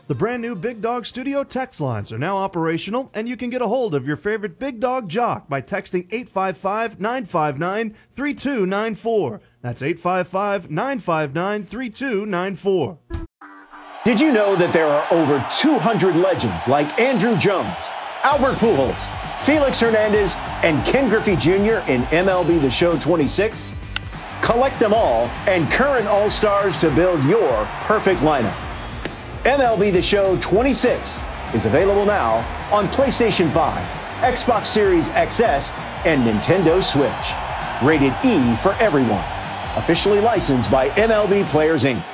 The brand new Big Dog Studio text lines are now operational, and you can get a hold of your favorite Big Dog jock by texting 855-959-3294. That's 855-959-3294. Did you know that there are over 200 legends like Andrew Jones, Albert Pujols, Felix Hernandez, and Ken Griffey Jr. in MLB The Show 26? Collect them all and current All-Stars to build your perfect lineup. MLB The Show 26 is available now on PlayStation 5, Xbox Series XS, and Nintendo Switch. Rated E for everyone. Officially licensed by MLB Players, Inc.